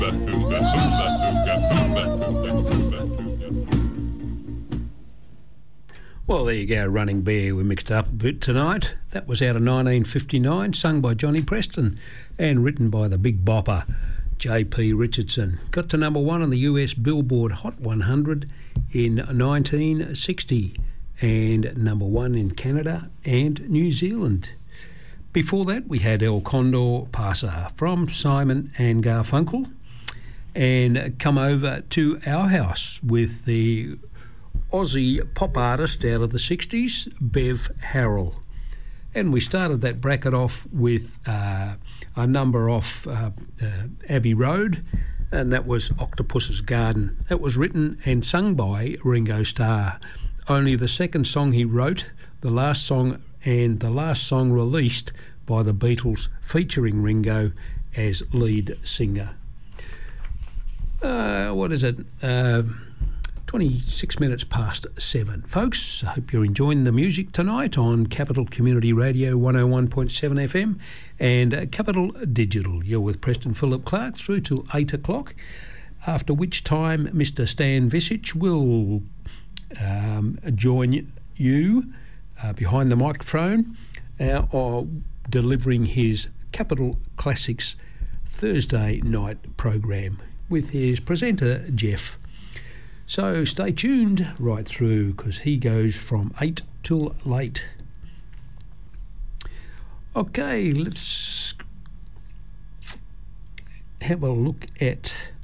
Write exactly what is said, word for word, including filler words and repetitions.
Well, there you go, Running Bear. We mixed up a bit tonight. That was out of nineteen fifty-nine, sung by Johnny Preston and written by the Big Bopper, J P Richardson. Got to number one on the U S Billboard Hot one hundred in nineteen sixty and number one in Canada and New Zealand. Before that, we had El Condor Pasa from Simon and Garfunkel, and come over to our house with the Aussie pop artist out of the sixties, Bev Harrell. And we started that bracket off with uh, a number off uh, uh, Abbey Road, and that was Octopus's Garden. That was written and sung by Ringo Starr. Only the second song he wrote, the last song and the last song released by the Beatles, featuring Ringo as lead singer. Uh, what is it? Uh, twenty-six minutes past seven. Folks, I hope you're enjoying the music tonight on Capital Community Radio one oh one point seven F M and uh, Capital Digital. You're with Preston Philip Clark through till eight o'clock, after which time Mister Stan Visich will um, join you uh, behind the microphone uh, or delivering his Capital Classics Thursday night program with his presenter, Jeff. So stay tuned right through, because he goes from eight till late. Okay, let's have a look at